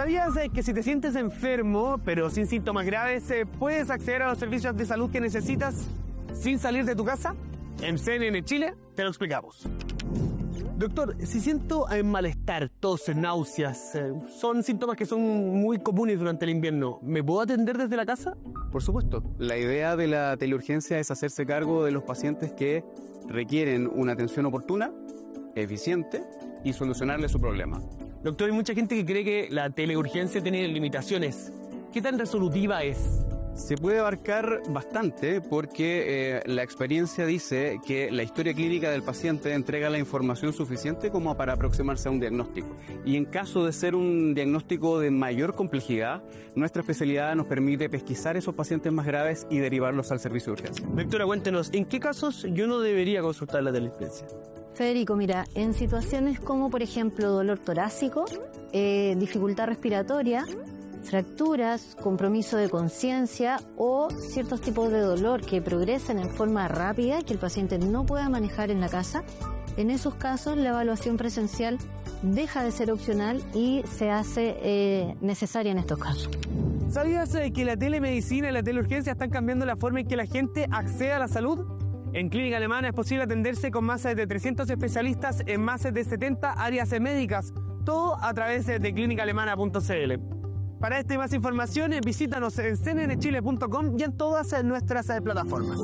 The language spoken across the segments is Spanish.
¿Sabías que si te sientes enfermo, pero sin síntomas graves, puedes acceder a los servicios de salud que necesitas sin salir de tu casa? En CNN Chile te lo explicamos. Doctor, si siento malestar, tos, náuseas, son síntomas que son muy comunes durante el invierno, ¿me puedo atender desde la casa? Por supuesto. La idea de la teleurgencia es hacerse cargo de los pacientes que requieren una atención oportuna, eficiente y solucionarle su problema. Doctor, hay mucha gente que cree que la teleurgencia tiene limitaciones. ¿Qué tan resolutiva es? Se puede abarcar bastante porque la experiencia dice que la historia clínica del paciente entrega la información suficiente como para aproximarse a un diagnóstico. Y en caso de ser un diagnóstico de mayor complejidad, nuestra especialidad nos permite pesquisar esos pacientes más graves y derivarlos al servicio de urgencia. Doctora, cuéntenos, ¿en qué casos yo no debería consultar la teleurgencia? Federico, mira, en situaciones como por ejemplo dolor torácico, dificultad respiratoria, fracturas, compromiso de conciencia o ciertos tipos de dolor que progresan en forma rápida y que el paciente no pueda manejar en la casa, en esos casos la evaluación presencial deja de ser opcional y se hace necesaria en estos casos. ¿Sabías que la telemedicina y la teleurgencia están cambiando la forma en que la gente accede a la salud? En Clínica Alemana es posible atenderse con más de 300 especialistas en más de 70 áreas médicas, todo a través de clinicaalemana.cl. Para esta y más información, visítanos en cnnchile.com y en todas nuestras plataformas.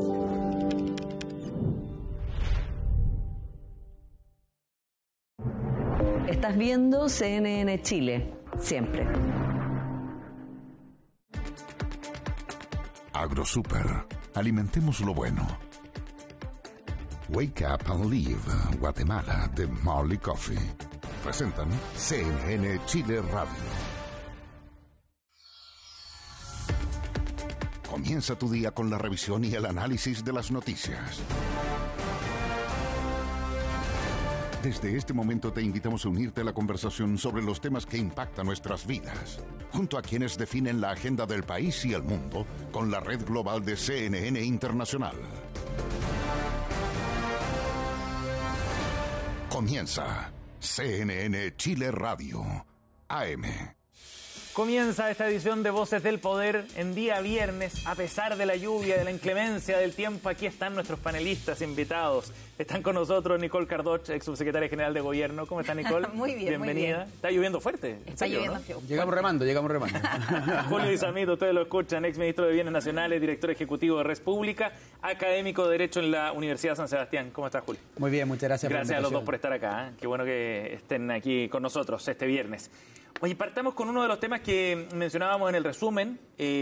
Estás viendo CNN Chile, siempre. AgroSuper. Alimentemos lo bueno. Wake Up and Live, Guatemala, de Marley Coffee. Presentan CNN Chile Radio. Comienza tu día con la revisión y el análisis de las noticias. Desde este momento te invitamos a unirte a la conversación sobre los temas que impactan nuestras vidas, junto a quienes definen la agenda del país y el mundo con la red global de CNN Internacional. Comienza CNN Chile Radio, AM. Comienza esta edición de Voces del Poder en día viernes. A pesar de la lluvia, de la inclemencia del tiempo, aquí están nuestros panelistas invitados. Están con nosotros Nicole Cardoch, ex subsecretaria general de Gobierno. ¿Cómo está, Nicole? Muy bien, bienvenida. muy bien. Está lloviendo fuerte. Está lloviendo. ¿No? Llegamos remando. Julio Isamito, ustedes lo escuchan, ex ministro de Bienes Nacionales, director ejecutivo de República, académico de Derecho en la Universidad San Sebastián. ¿Cómo estás, Julio? Muy bien, muchas gracias. Gracias a los dos por estar acá. Qué bueno que estén aquí con nosotros este viernes. Oye, partamos con uno de los temas que mencionábamos en el resumen.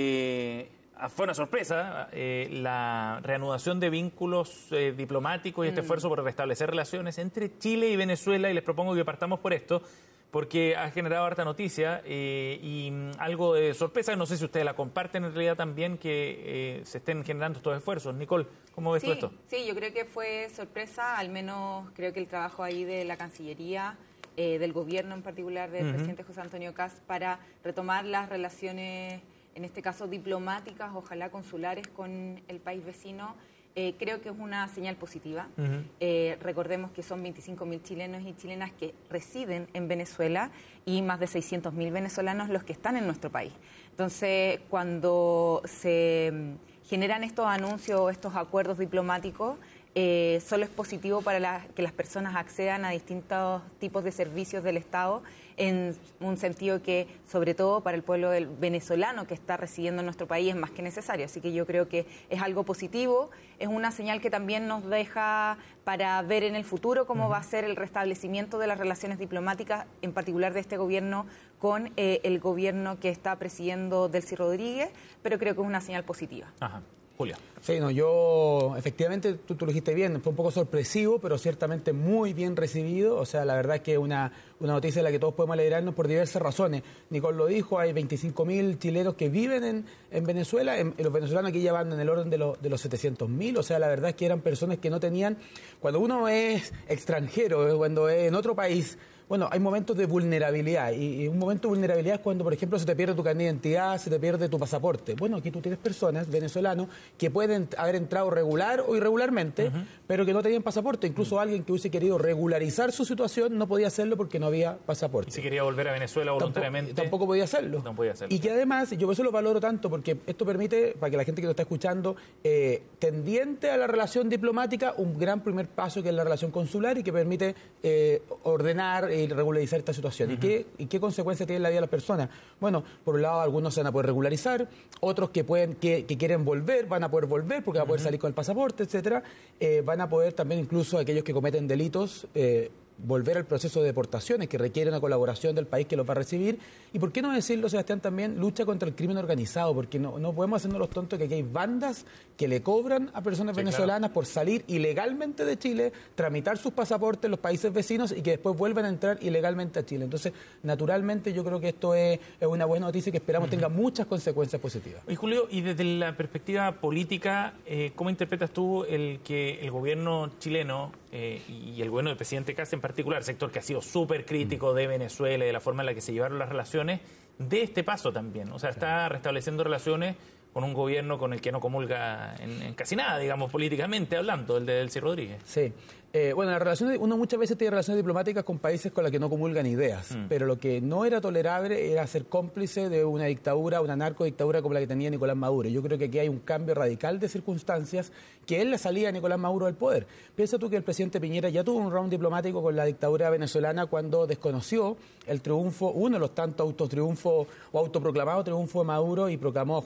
Fue una sorpresa la reanudación de vínculos diplomáticos y este esfuerzo por restablecer relaciones entre Chile y Venezuela, y les propongo que partamos por esto, porque ha generado harta noticia y algo de sorpresa. No sé si ustedes la comparten en realidad también, que se estén generando estos esfuerzos. Nicole, ¿cómo ves tú esto? Sí, yo creo que fue sorpresa, al menos creo que el trabajo ahí de la Cancillería, del gobierno en particular, del presidente José Antonio Kast, para retomar las relaciones, en este caso diplomáticas, ojalá consulares, con el país vecino, creo que es una señal positiva. Recordemos que son 25.000 chilenos y chilenas que residen en Venezuela y más de 600.000 venezolanos los que están en nuestro país. Entonces, cuando se generan estos anuncios, estos acuerdos diplomáticos, solo es positivo para que las personas accedan a distintos tipos de servicios del Estado, en un sentido que, sobre todo para el pueblo venezolano que está residiendo en nuestro país, es más que necesario. Así que yo creo que es algo positivo, es una señal que también nos deja para ver en el futuro cómo va a ser el restablecimiento de las relaciones diplomáticas, en particular de este gobierno con el gobierno que está presidiendo Delcy Rodríguez, pero creo que es una señal positiva. Ajá. Julio. Sí, yo, efectivamente, tú lo dijiste bien, fue un poco sorpresivo, pero ciertamente muy bien recibido. O sea, la verdad es que es una noticia de la que todos podemos alegrarnos por diversas razones. Nicole lo dijo, hay 25.000 chilenos que viven en Venezuela, los venezolanos aquí ya van en el orden de los 700.000, o sea, la verdad es que eran personas que no tenían, cuando uno es extranjero, cuando es en otro país, Bueno, hay momentos de vulnerabilidad y un momento de vulnerabilidad es cuando, por ejemplo, se te pierde tu carnet de identidad, se te pierde tu pasaporte. Bueno, aquí tú tienes personas, venezolanos, que pueden haber entrado regular o irregularmente, pero que no tenían pasaporte. Incluso alguien que hubiese querido regularizar su situación no podía hacerlo porque no había pasaporte. Y si quería volver a Venezuela voluntariamente... Tampoco podía hacerlo. No podía hacerlo. Y que además, yo por eso lo valoro tanto, porque esto permite, para que la gente que nos está escuchando, tendiente a la relación diplomática, un gran primer paso que es la relación consular y que permite ordenar y regularizar esta situación. ¿Y qué consecuencias tiene en la vida de las personas? Bueno, por un lado, algunos se van a poder regularizar, otros que quieren volver, van a poder volver porque van a poder salir con el pasaporte, etcétera. Van a poder también, incluso aquellos que cometen delitos, volver al proceso de deportaciones que requiere una colaboración del país que los va a recibir. Y por qué no decirlo, Sebastián, también lucha contra el crimen organizado, porque no podemos hacernos los tontos que aquí hay bandas que le cobran a personas venezolanas por salir ilegalmente de Chile, tramitar sus pasaportes en los países vecinos y que después vuelvan a entrar ilegalmente a Chile. Entonces, naturalmente, yo creo que esto es una buena noticia y que esperamos tenga muchas consecuencias positivas. Y Julio, y desde la perspectiva política, ¿cómo interpretas tú el que el gobierno chileno y el gobierno del presidente Kast en particular, sector que ha sido súper crítico de Venezuela y de la forma en la que se llevaron las relaciones, de este paso también? O sea, está restableciendo relaciones con un gobierno con el que no comulga en casi nada, digamos, políticamente hablando, el de Delcy Rodríguez. Sí. Bueno, uno muchas veces tiene relaciones diplomáticas con países con los que no comulgan ideas, pero lo que no era tolerable era ser cómplice de una dictadura, una narcodictadura como la que tenía Nicolás Maduro. Yo creo que aquí hay un cambio radical de circunstancias que es la salida de Nicolás Maduro del poder. Piensa tú que el presidente Piñera ya tuvo un round diplomático con la dictadura venezolana cuando desconoció el triunfo, uno de los tantos autotriunfos o autoproclamados triunfos de Maduro y proclamó